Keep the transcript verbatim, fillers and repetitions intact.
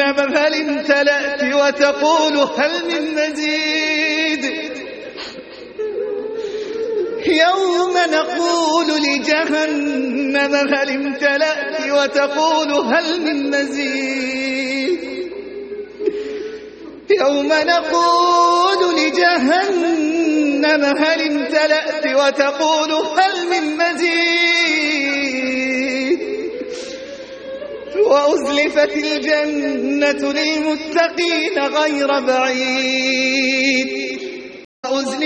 هل امتلأت وتقول هل من مزيد يوم نقول لجهنم هل امتلأت وتقول هل من مزيد يوم نقول لجهنم هل امتلأت وتقول هل من مزيد وأزلفت الجنة للمتقين غير بعيد